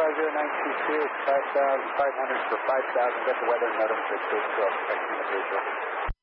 50922, it's 5,500 for 5,000. Get the weather notice for 212, expecting the visual.